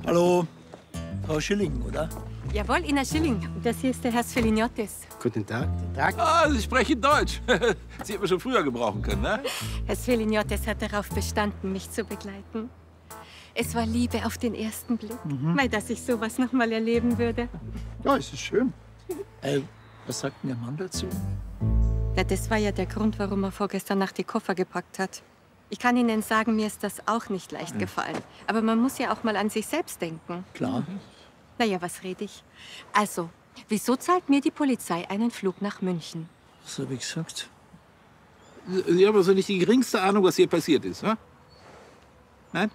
Hallo, Frau Schilling, oder? Jawohl, Ina Schilling. Das hier ist der Herr Sfeliniotis. Guten Tag. Ah, Sie sprechen Deutsch. Sie hätten wir schon früher gebrauchen können, ne? Herr Sfeliniotis hat darauf bestanden, mich zu begleiten. Es war Liebe auf den ersten Blick, weil dass ich sowas noch mal erleben würde. Ja, es ist schön. Was sagt denn Ihr Mann dazu? Ja, das war ja der Grund, warum er vorgestern Nacht die Koffer gepackt hat. Ich kann Ihnen sagen, mir ist das auch nicht leicht gefallen. Aber man muss ja auch mal an sich selbst denken. Klar. Naja, was rede ich? Also, wieso zahlt mir die Polizei einen Flug nach München? Was habe ich gesagt? Sie haben also nicht die geringste Ahnung, was hier passiert ist, ne? Nein?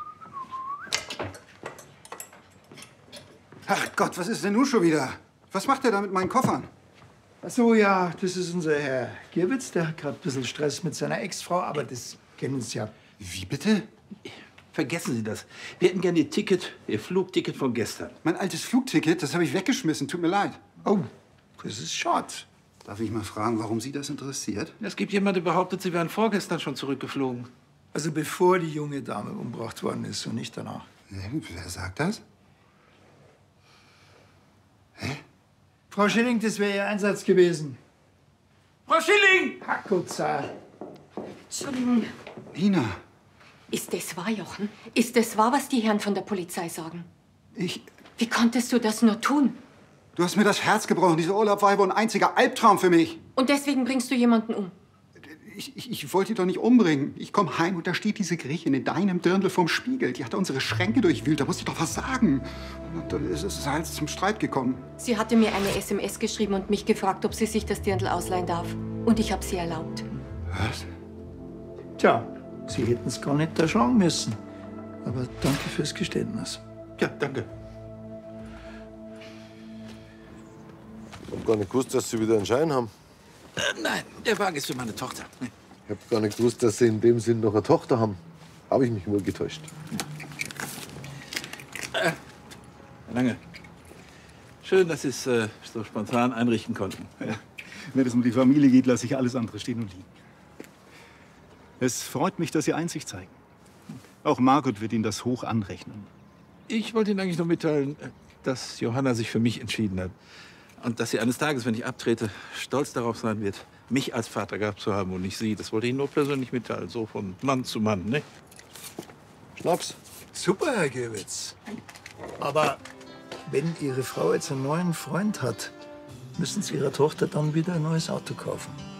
Ach Gott, was ist denn nun schon wieder? Was macht er da mit meinen Koffern? Ach so, ja, das ist unser Herr Gierwitz. Der hat gerade ein bisschen Stress mit seiner Ex-Frau, aber das kennen Sie ja. Wie bitte? Vergessen Sie das. Wir hätten gerne Ihr Flugticket von gestern. Mein altes Flugticket, das habe ich weggeschmissen. Tut mir leid. Oh, das ist schade. Darf ich mal fragen, warum Sie das interessiert? Es gibt jemanden, der behauptet, Sie wären vorgestern schon zurückgeflogen. Also bevor die junge Dame umgebracht worden ist und nicht danach. Wer sagt das? Hä? Frau Schilling, das wäre Ihr Einsatz gewesen. Frau Schilling! Hakutza. Entschuldigung. Nina, Ist das wahr, Jochen? Ist das wahr, was die Herren von der Polizei sagen? ich... Wie konntest du das nur tun? Du hast mir das Herz gebrochen. Dieser Urlaub war ein einziger Albtraum für mich. Und deswegen bringst du jemanden um? Ich wollte dich doch nicht umbringen. Ich komme heim und da steht diese Griechin in deinem Dirndl vorm Spiegel. Die hat unsere Schränke durchwühlt. Da musste ich doch was sagen. Und dann ist es halt zum Streit gekommen. Sie hatte mir eine SMS geschrieben und mich gefragt, ob sie sich das Dirndl ausleihen darf. Und ich habe sie erlaubt. Was? Tja, Sie hätten es gar nicht erschlagen müssen. Aber danke fürs Geständnis. Ja, danke. Ich hab gar nicht gewusst, dass Sie wieder einen Schein haben. Nein, der Wagen ist für meine Tochter. Ich hab gar nicht gewusst, dass Sie in dem Sinn noch eine Tochter haben. Habe ich mich wohl getäuscht. Herr Lange. Schön, dass Sie es so spontan einrichten konnten. Ja. Wenn es um die Familie geht, lasse ich alles andere stehen und liegen. Es freut mich, dass Sie Einsicht zeigen. Auch Margot wird Ihnen das hoch anrechnen. Ich wollte Ihnen eigentlich nur mitteilen, dass Johanna sich für mich entschieden hat. Und dass sie eines Tages, wenn ich abtrete, stolz darauf sein wird, mich als Vater gehabt zu haben und nicht Sie. Das wollte ich Ihnen nur persönlich mitteilen, so von Mann zu Mann, ne? Schnaps. Super, Herr Gierwitz. Aber wenn Ihre Frau jetzt einen neuen Freund hat, müssen Sie Ihrer Tochter dann wieder ein neues Auto kaufen.